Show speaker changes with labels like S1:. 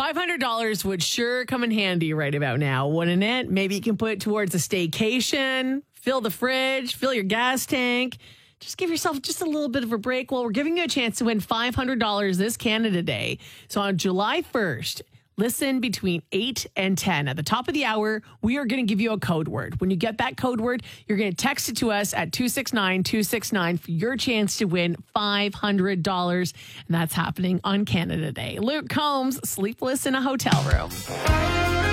S1: $500 would sure come in handy right about now, wouldn't it? Maybe you can put it towards a staycation, fill the fridge, fill your gas tank. Just give yourself just a little bit of a break. Well, we're giving you a chance to win $500 this Canada Day. So on July 1st, listen between 8 and 10. At the top of the hour, we are going to give you a code word. When you get that code word, you're going to text it to us at 269-269 for your chance to win $500. And that's happening on Canada Day. Luke Combs, Sleepless in a Hotel Room.